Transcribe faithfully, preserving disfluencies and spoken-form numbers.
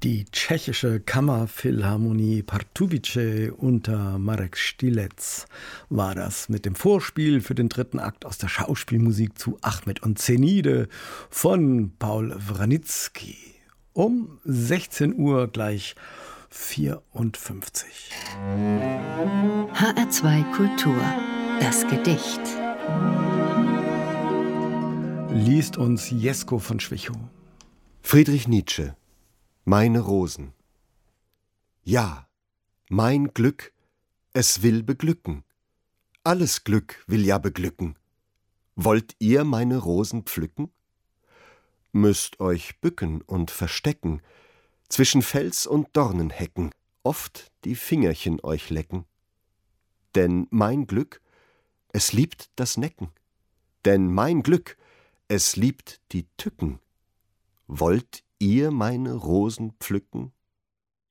Die tschechische Kammerphilharmonie Pardubice unter Marek Stilec war das mit dem Vorspiel für den dritten Akt aus der Schauspielmusik zu Achmed und Zenide von Paul Wranitzky. Um sechzehn Uhr gleich vierundfünfzig. H R zwei Kultur, das Gedicht. Liest uns Jesko von Schwichow. Friedrich Nietzsche. Meine Rosen. Ja, mein Glück, es will beglücken. Alles Glück will ja beglücken. Wollt ihr meine Rosen pflücken? Müsst euch bücken und verstecken, zwischen Fels und Dornenhecken, oft die Fingerchen euch lecken. Denn mein Glück, es liebt das Necken. Denn mein Glück, es liebt die Tücken. Wollt ihr meine Rosen pflücken?